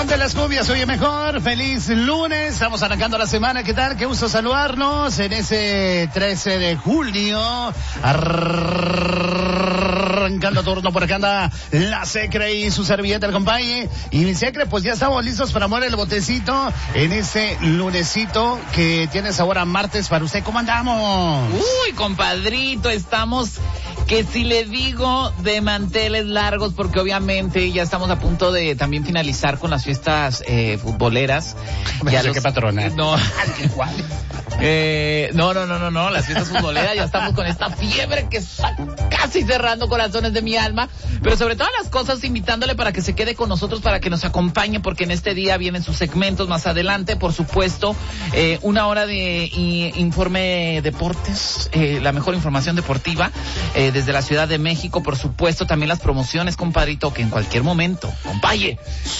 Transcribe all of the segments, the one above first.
de las cumbias, oye mejor, feliz lunes, estamos arrancando la semana, ¿qué tal? Qué gusto saludarnos en ese 13 de julio, arrancando turno por acá anda la Secre y su servilleta el compañe, y mi Secre, pues ya estamos listos para mover el botecito en ese lunesito que tiene sabor a martes para usted, ¿cómo andamos? Uy, compadrito, estamos... que si le digo de manteles largos, porque obviamente ya estamos a punto de también finalizar con las fiestas futboleras. Ya sé qué patrona. No, no, las fiestas futboleras, ya estamos con esta fiebre que está casi cerrando corazones de mi alma, pero sobre todas las cosas invitándole para que se quede con nosotros, para que nos acompañe, porque en este día vienen sus segmentos más adelante, por supuesto, una hora de informe deportes, la mejor información deportiva, desde la Ciudad de México, por supuesto, también las promociones, compadrito, que en cualquier momento, compaye,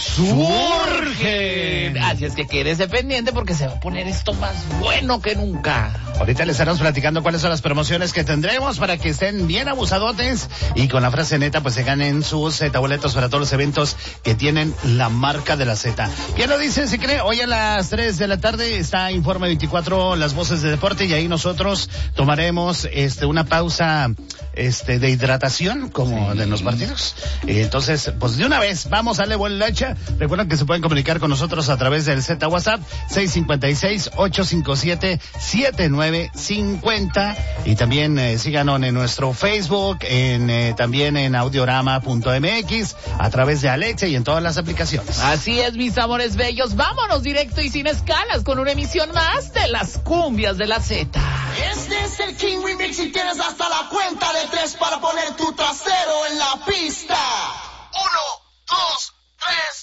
surgen. Así es que quédese pendiente porque se va a poner esto más bueno que nunca. Ahorita les estaremos platicando cuáles son las promociones que tendremos para que estén bien abusadotes y con la frase neta pues se ganen sus boletos para todos los eventos que tienen la marca de la Z. ¿Quién lo dice? ¿Se cree? Hoy a las 3 de la tarde está Informe 24, las voces de deporte, y ahí nosotros tomaremos una pausa de hidratación como de los partidos. Entonces, pues de una vez, vamos a darle buena leche. Recuerden que se pueden comunicar con nosotros a través del Z WhatsApp 656-857-7950 y también síganos en nuestro Facebook, también en audiorama.mx, a través de Alexa y en todas las aplicaciones. Así es, mis amores bellos, vámonos directo y sin escalas con una emisión más de las cumbias de la Z. Este es el King Remix y tienes hasta la cuenta de 3 para poner tu trasero en la pista. 1, 2, 3.